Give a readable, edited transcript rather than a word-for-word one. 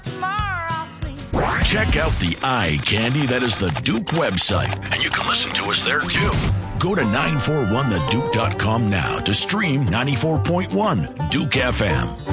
Tomorrow I'll sleep. Check out the eye candy that is the Duke website, and you can listen to us there too. Go to 941theduke.com now to stream 94.1 Duke FM.